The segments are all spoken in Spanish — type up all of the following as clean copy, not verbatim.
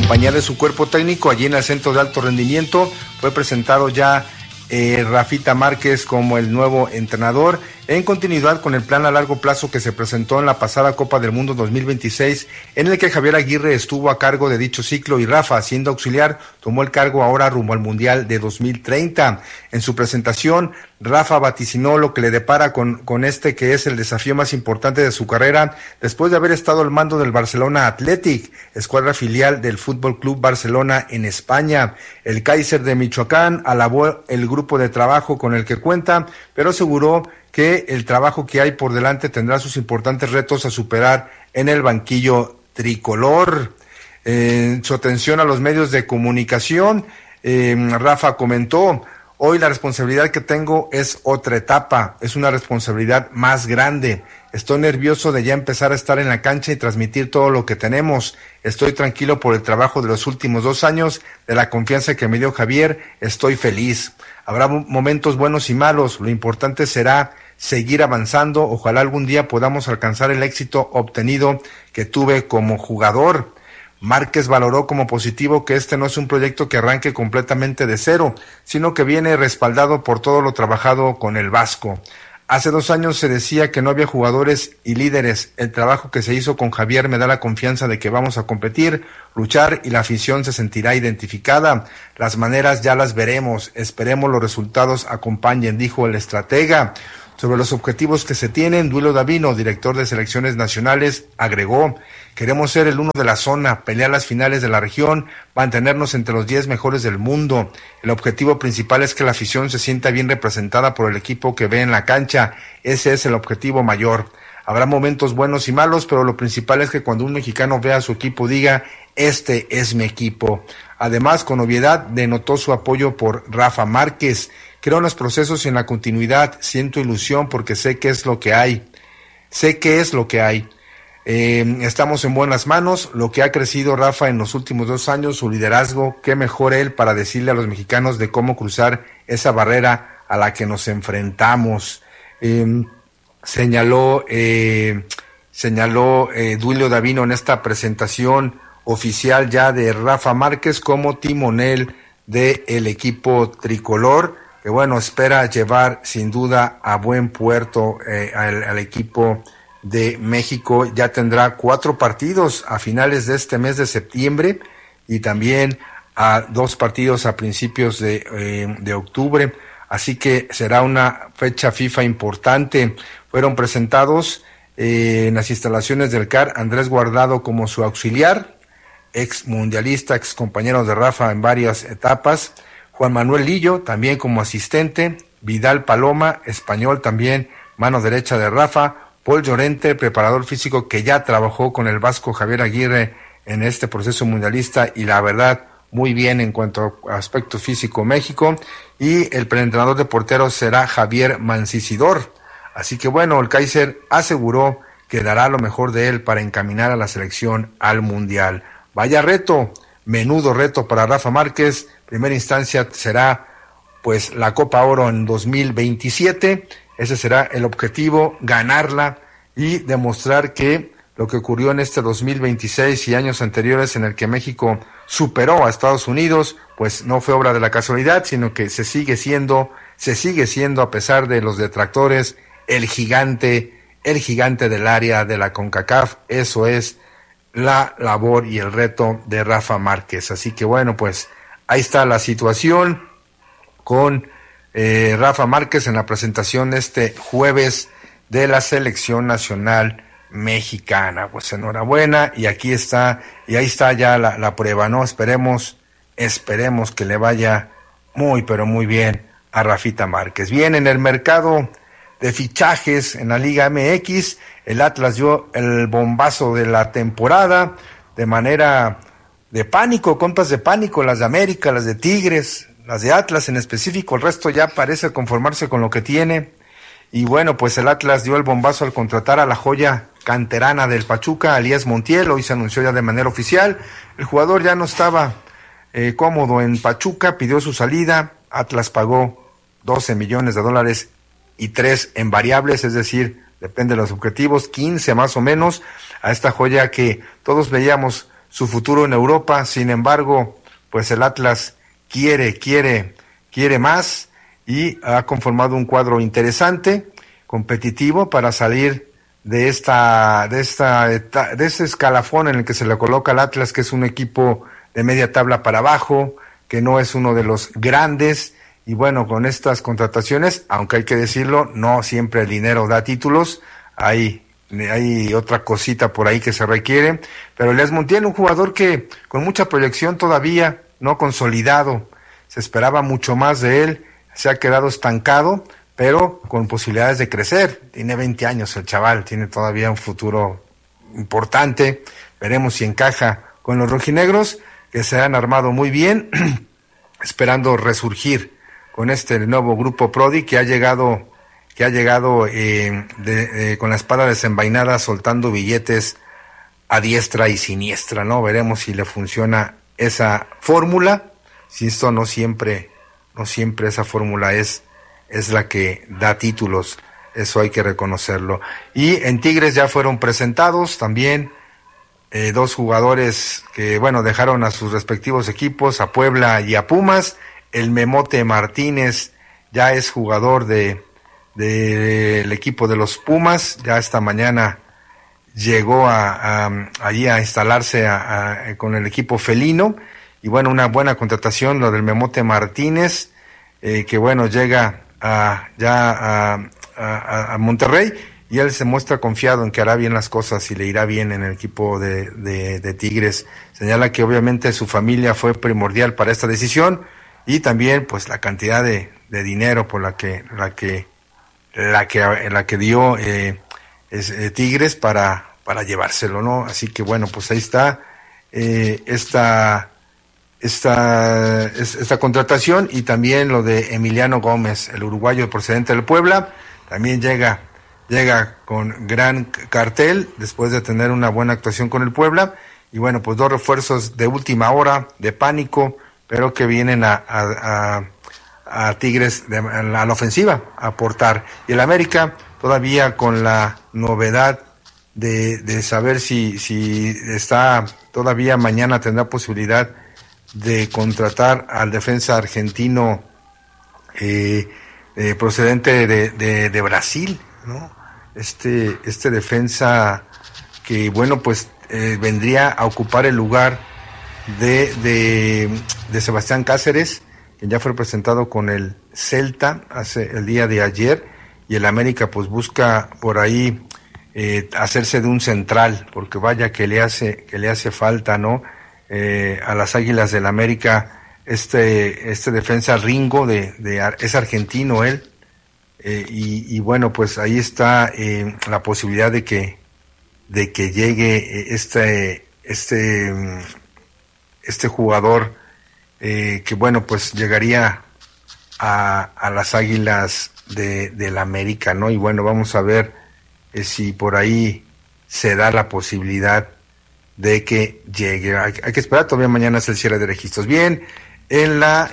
compañía de su cuerpo técnico allí en el Centro de Alto Rendimiento. Fue presentado ya Rafita Márquez como el nuevo entrenador, en continuidad con el plan a largo plazo que se presentó en la pasada Copa del Mundo 2026, en el que Javier Aguirre estuvo a cargo de dicho ciclo y Rafa, siendo auxiliar, tomó el cargo ahora rumbo al Mundial de 2030. En su presentación, Rafa vaticinó lo que le depara con este que es el desafío más importante de su carrera, después de haber estado al mando del Barcelona Athletic, escuadra filial del Fútbol Club Barcelona en España. El Kaiser de Michoacán alabó el grupo de trabajo con el que cuenta, pero aseguró que el trabajo que hay por delante tendrá sus importantes retos a superar en el banquillo tricolor. En su atención a los medios de comunicación, Rafa comentó: hoy la responsabilidad que tengo es otra etapa, es una responsabilidad más grande. Estoy nervioso de ya empezar a estar en la cancha y transmitir todo lo que tenemos. Estoy tranquilo por el trabajo de los últimos 2 años, de la confianza que me dio Javier. Estoy feliz. Habrá momentos buenos y malos. Lo importante será seguir avanzando. Ojalá algún día podamos alcanzar el éxito obtenido que tuve como jugador. Márquez valoró como positivo que este no es un proyecto que arranque completamente de cero, sino que viene respaldado por todo lo trabajado con el Vasco. Hace 2 años se decía que no había jugadores y líderes. El trabajo que se hizo con Javier me da la confianza de que vamos a competir, luchar y la afición se sentirá identificada. Las maneras ya las veremos. Esperemos los resultados acompañen, dijo el estratega. Sobre los objetivos que se tienen, Duilio Davino, director de selecciones nacionales, agregó: queremos ser el uno de la zona, pelear las finales de la región, mantenernos entre los 10 mejores del mundo. El objetivo principal es que la afición se sienta bien representada por el equipo que ve en la cancha. Ese es el objetivo mayor. Habrá momentos buenos y malos, pero lo principal es que cuando un mexicano vea a su equipo diga: este es mi equipo. Además, con obviedad, denotó su apoyo por Rafa Márquez. Creo en los procesos y en la continuidad. Siento ilusión porque sé qué es lo que hay. Estamos en buenas manos. Lo que ha crecido Rafa en los últimos 2 años, su liderazgo, qué mejor él para decirle a los mexicanos de cómo cruzar esa barrera a la que nos enfrentamos. Señaló Duilio Davino en esta presentación oficial ya de Rafa Márquez como timonel del equipo tricolor, que bueno, espera llevar sin duda a buen puerto al equipo de México. Ya tendrá 4 partidos a finales de este mes de septiembre y también a 2 partidos a principios de octubre, así que será una fecha FIFA importante. Fueron presentados en las instalaciones del CAR Andrés Guardado como su auxiliar, ex mundialista, ex compañero de Rafa en varias etapas; Juan Manuel Lillo también como asistente; Vidal Paloma, español también, mano derecha de Rafa; Paul Llorente, preparador físico que ya trabajó con el vasco Javier Aguirre en este proceso mundialista y la verdad muy bien en cuanto a aspecto físico México; y el preentrenador de porteros será Javier Mancisidor. Así que bueno, el Kaiser aseguró que dará lo mejor de él para encaminar a la selección al Mundial. Vaya reto, menudo reto para Rafa Márquez. Primera instancia será pues la Copa Oro en 2027. Ese será el objetivo, ganarla y demostrar que lo que ocurrió en este 2026 y años anteriores en el que México superó a Estados Unidos, pues no fue obra de la casualidad, sino que se sigue siendo a pesar de los detractores el gigante del área de la CONCACAF. Eso es la labor y el reto de Rafa Márquez. Así que bueno, pues ahí está la situación con Rafa Márquez en la presentación este jueves de la selección nacional mexicana. Pues enhorabuena, y aquí está, y ahí está ya la prueba, ¿no? Esperemos que le vaya muy, pero muy bien a Rafita Márquez. Bien, en el mercado de fichajes en la Liga MX, el Atlas dio el bombazo de la temporada de manera de pánico, compras de pánico, las de América, las de Tigres, las de Atlas en específico. El resto ya parece conformarse con lo que tiene. Y bueno, pues el Atlas dio el bombazo al contratar a la joya canterana del Pachuca, Elías Montiel. Hoy se anunció ya de manera oficial. El jugador ya no estaba cómodo en Pachuca, pidió su salida. Atlas pagó $12 millones y 3 en variables, es decir, depende de los objetivos, 15 más o menos, a esta joya que todos veíamos su futuro en Europa. Sin embargo, pues el Atlas quiere más y ha conformado un cuadro interesante, competitivo, para salir de ese escalafón en el que se le coloca al Atlas, que es un equipo de media tabla para abajo, que no es uno de los grandes. Y bueno, con estas contrataciones, aunque hay que decirlo, no siempre el dinero da títulos, hay otra cosita por ahí que se requiere, pero Elías Montiel, un jugador que con mucha proyección todavía, no consolidado, se esperaba mucho más de él, se ha quedado estancado, pero con posibilidades de crecer. Tiene 20 años el chaval, tiene todavía un futuro importante. Veremos si encaja con los rojinegros, que se han armado muy bien, esperando resurgir con este nuevo grupo Prodi que ha llegado con la espada desenvainada, soltando billetes a diestra y siniestra, ¿no? Veremos si le funciona esa fórmula. Si esto no siempre esa fórmula es la que da títulos, eso hay que reconocerlo. Y en Tigres ya fueron presentados también dos jugadores que, bueno, dejaron a sus respectivos equipos, a Puebla y a Pumas. El Memote Martínez ya es jugador del equipo de los Pumas, ya esta mañana llegó allí a instalarse con el equipo felino, y bueno, una buena contratación lo del Memote Martínez, que bueno, llega a Monterrey, y él se muestra confiado en que hará bien las cosas y le irá bien en el equipo de Tigres. Señala que obviamente su familia fue primordial para esta decisión, y también pues la cantidad de dinero por la que dio Tigres para llevárselo, ¿no? Así que bueno, pues ahí está esta contratación, y también lo de Emiliano Gómez, el uruguayo procedente del Puebla, también llega con gran cartel después de tener una buena actuación con el Puebla. Y bueno, pues dos refuerzos de última hora, de pánico, pero que vienen a Tigres a la ofensiva a aportar. Y el América todavía con la novedad de saber si está, todavía mañana tendrá posibilidad de contratar al defensa argentino procedente de Brasil, ¿no? Este defensa que, bueno, pues vendría a ocupar el lugar de Sebastián Cáceres, que ya fue presentado con el Celta el día de ayer, y el América pues busca por ahí hacerse de un central, porque vaya que le hace falta, ¿no? A las Águilas del América este defensa Ringo es argentino él, y bueno, pues ahí está la posibilidad de que llegue este jugador, que bueno, pues llegaría a las Águilas del América, ¿no? Y bueno, vamos a ver si por ahí se da la posibilidad de que llegue. Hay que esperar, todavía mañana es el cierre de registros. Bien, en la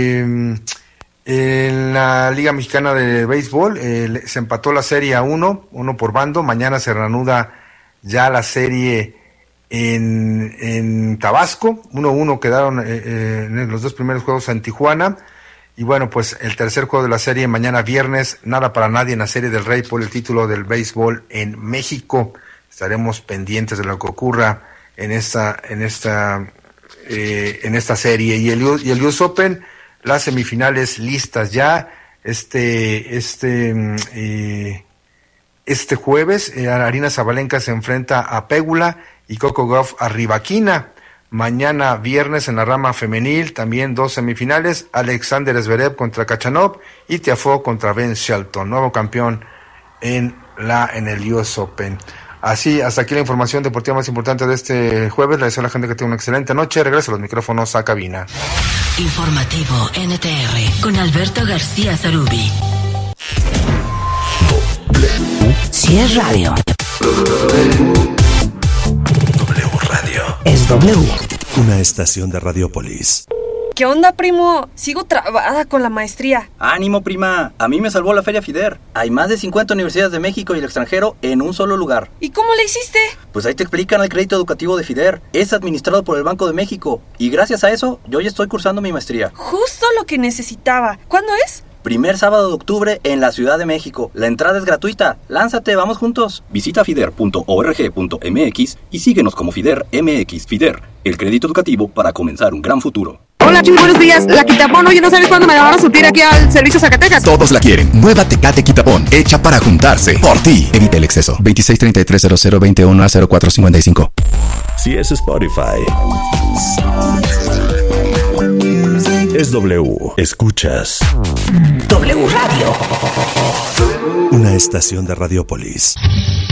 Liga Mexicana de Béisbol se empató la serie a uno por bando. Mañana se reanuda ya la serie en Tabasco. 1-1 quedaron en los dos primeros juegos en Tijuana. Y bueno, pues el tercer juego de la serie mañana viernes, nada para nadie en la Serie del Rey por el título del béisbol en México. Estaremos pendientes de lo que ocurra en esta serie. Y el US Open, las semifinales listas ya. Este jueves, Aryna Sabalenka se enfrenta a Pegula y Coco Gauff a Rybakina. Mañana viernes en la rama femenil también dos semifinales, Alexander Zverev contra Khachanov y Tiafoe contra Ben Shelton, nuevo campeón en el US Open. Así, hasta aquí la información deportiva más importante de este jueves. Le deseo a la gente que tenga una excelente noche. Regreso a los micrófonos a cabina. Informativo NTR con Alberto García Zarubi. Si es radio, W Radio. Es W. Una estación de Radiopolis. ¿Qué onda, primo? Sigo trabada con la maestría. ¡Ánimo, prima! A mí me salvó la Feria FIDER. Hay más de 50 universidades de México y el extranjero en un solo lugar. ¿Y cómo le hiciste? Pues ahí te explican el crédito educativo de FIDER. Es administrado por el Banco de México. Y gracias a eso, yo ya estoy cursando mi maestría. Justo lo que necesitaba. ¿Cuándo es? Primer sábado de octubre en la Ciudad de México. La entrada es gratuita. Lánzate, vamos juntos. Visita fider.org.mx y síguenos como FIDER MX. FIDER, el crédito educativo para comenzar un gran futuro. Hola, Chuy, buenos días. La Quitapón, oye, ¿no sabes cuándo me la van a surtir aquí al servicio Zacatecas? Todos la quieren. Nueva Tecate Quitapón, hecha para juntarse. Por ti. Evita el exceso. 263300210455. Si es Spotify, es W. Escuchas W Radio. Una estación de Radiopolis.